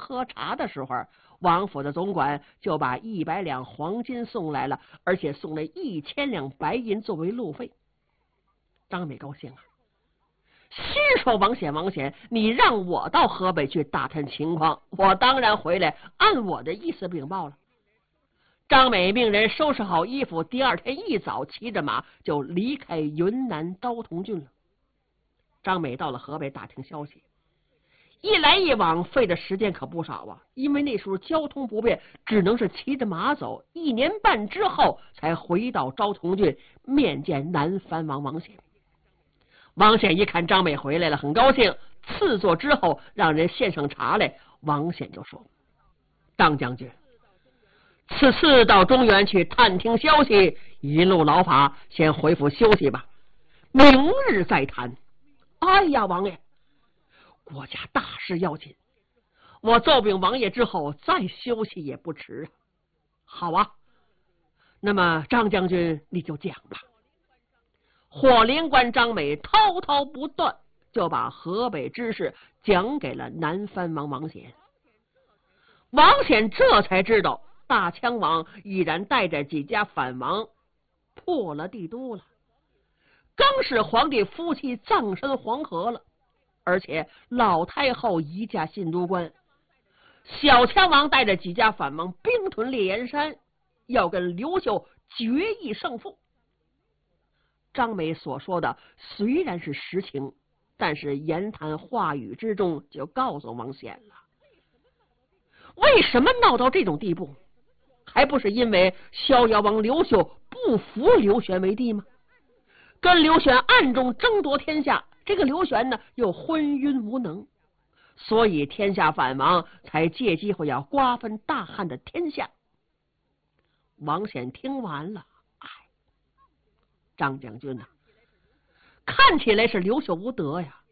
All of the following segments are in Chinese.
喝茶的时候，王府的总管就把100两黄金送来了，而且送了1000两白银作为路费。张美高兴啊，心说王显，你让我到河北去打探情况，我当然回来按我的意思禀报了。张美命人收拾好衣服，第二天一早骑着马就离开云南昭通郡了。张美到了河北打听消息，一来一往费的时间可不少啊，因为那时候交通不便，只能是骑着马走。1年半之后才回到昭通郡面见南藩王王显。王显一看张美回来了，很高兴，赐座之后让人献上茶来。王显就说：张将军，此次到中原去探听消息，一路劳乏，先回府休息吧，明日再谈。哎呀，王爷，国家大事要紧，我奏禀王爷之后再休息也不迟啊。好啊，那么张将军你就讲吧。火灵官张美滔滔不断，就把河北之事讲给了南藩王王显。王显这才知道大羌王已然带着几家反王破了帝都了，更是皇帝夫妻葬身黄河了，而且老太后移驾信都关，小羌王带着几家反王兵屯烈焰山，要跟刘秀决一胜负。张美所说的虽然是实情，但是言谈话语之中就告诉王显了，为什么闹到这种地步，还不是因为逍遥王刘秀不服刘玄为帝吗？跟刘玄暗中争夺天下，这个刘玄呢又昏晕无能，所以天下反王才借机会要瓜分大汉的天下。王显听完了，张将军呐，看起来是刘秀无德呀，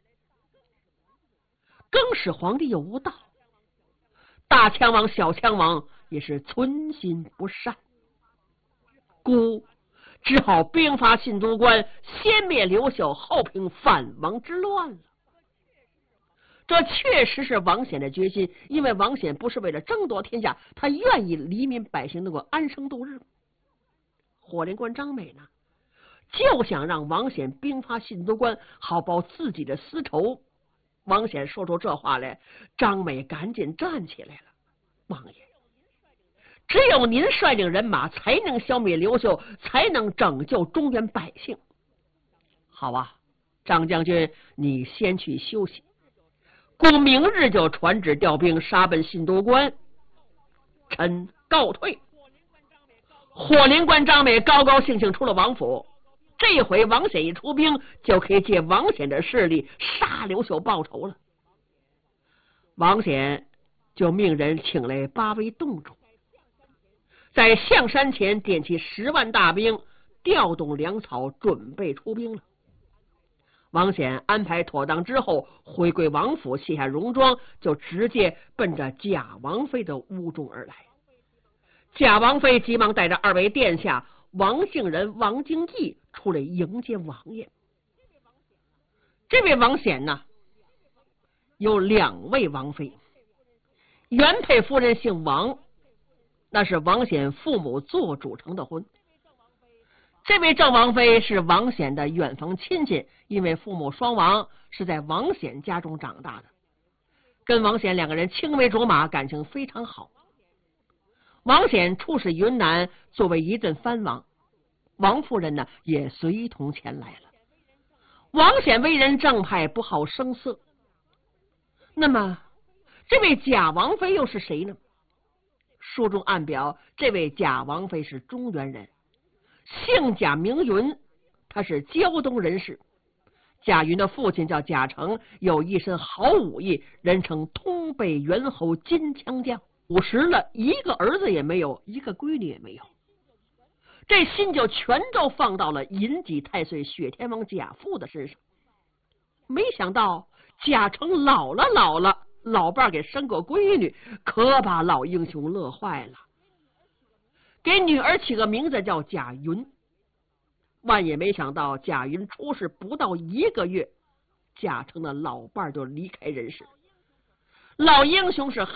更使皇帝又无道，大羌王小羌王也是存心不善，故只好兵发信都关，先灭刘秀，后平反王之乱了。这确实是王显的决心，因为王显不是为了争夺天下，他愿意黎民百姓能够安生度日。火灵官张美呢，就想让王显兵发信都关，好报自己的私仇。王显说出这话来，张美赶紧站起来了。王爷，只有您率领人马才能消灭刘秀，才能拯救中原百姓。好啊，张将军你先去休息，故明日就传旨调兵杀奔信都关，臣告退。火灵官张美高高兴兴出了王府，这回王显一出兵，就可以借王显的势力杀刘秀报仇了。王显就命人请来8位洞主，在象山前点起10万大兵，调动粮草，准备出兵了。王显安排妥当之后，回归王府，卸下戎装，就直接奔着贾王妃的屋中而来。贾王妃急忙带着2位殿下王姓人、王敬义出来迎接王爷。这位王显呢，有2位王妃，原配夫人姓王，那是王显父母做主成的婚。这位郑王妃是王显的远房亲戚，因为父母双亡，是在王显家中长大的，跟王显2个人青梅竹马，感情非常好。王显出使云南，作为一镇藩王，王夫人呢也随同前来了。王显为人正派，不好声色。那么这位贾王妃又是谁呢？书中暗表，这位贾王妃是中原人，姓贾名云，他是胶东人士。贾云的父亲叫贾成，有一身好武艺，人称通背猿猴金枪将，50了，一个儿子也没有，一个闺女也没有。这心就全都放到了银戟太岁雪天王贾父的身上。没想到贾成老了，老伴给生个闺女，可把老英雄乐坏了，给女儿起个名字叫贾云。万也没想到，贾云出世不到1个月，贾成的老伴就离开人世。老英雄是